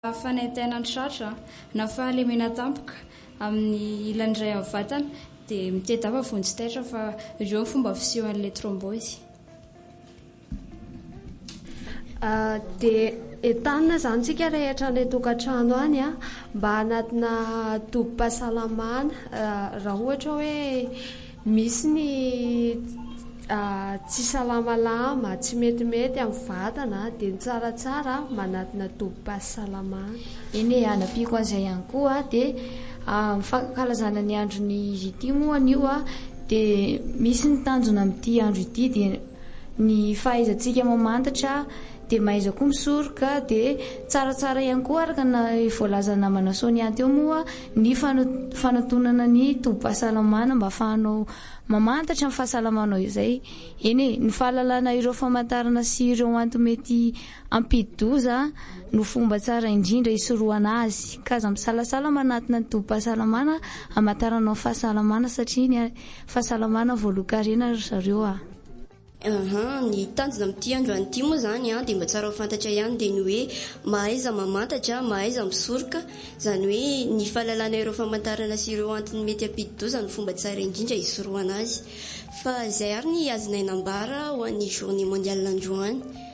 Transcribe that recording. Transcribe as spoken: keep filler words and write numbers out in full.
Fanaitana ny tratra na fahalemena tampoka amin'ny ilany iray amin'ny vatana dia mitety vonjy-taitra fa ireo ny fomba fisehoan'ilay trombozy. Dia entanina zany tsika rehetra any tokantrano any a mba hanatina tobim-pahasalamana raha ohatra hoe misy ny tsy salamalama tsy metimety amin'ny vatana dia ny tsaratsara manatina tobim-pahasalamana. Eny e, anapiko an'izay ihany koa dia fankalazana ny andron'ny izy ity moa an'io a dia misy ny tanjona amin'ity andro ity dia ny fahaizantsika mamantatra dia mahaiza koa misoroka dia tsaratsara ihany koa araka na voalaza namana Sonia teo moa ny fanatonana ny tobim-pahasalamana mba ahafahanao mamantatra ny fahasalamanao izay. Eny e, ny fahalalana ireo famantarana sy ireo antomety ampidi-doza no fomba tsara indrindra hisorohana azy. Ka aza misalasala manatina ny tobim-pahasalamana hamantaranao fahasalamana satria ny fahasalamana voalohan-karena zareo a. Aha, ny tanjona amin'ity andro an'ity moa zany a dia mba tsara ho fantatra ihany dia ny hoe mahaiza mamantatra, mahaiza misoroka, izany hoe ny fahalalana ireo famantarana sy ireo antony mety ampidi-doza ny fomba tsara indrindra hisorohana azy. Fa izay ary ny azonay nambara ho an'ny journée mondiale androany.